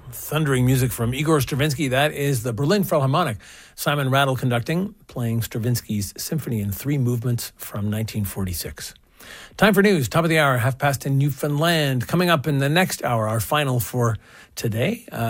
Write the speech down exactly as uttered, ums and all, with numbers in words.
Thundering music from Igor Stravinsky. That is the Berlin Philharmonic. Simon Rattle conducting, playing Stravinsky's Symphony in Three Movements from nineteen forty-six. Time for news. Top of the hour, half past in Newfoundland. Coming up in the next hour, our final for today. Uh,